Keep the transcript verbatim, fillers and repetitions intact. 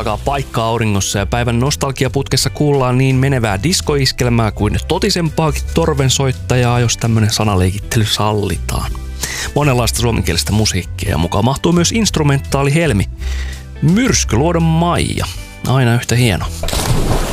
alkaa paikka auringossa ja päivän nostalgiaputkessa kuullaan niin menevää diskoiskelmää kuin totisempaakin torvensoittajaa, jos tämmönen sanaleikittely sallitaan. Monenlaista suomenkielistä musiikkia ja mukaan mahtuu myös instrumentaali helmi. Myrskyluodon Maija. Aina yhtä hieno.